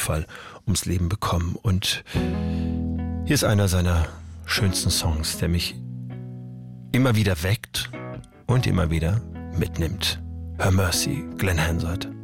Autounfall ums Leben bekommen. Und hier ist einer seiner schönsten Songs, der mich immer wieder weckt und immer wieder mitnimmt. Her Mercy, Glenn Hansard.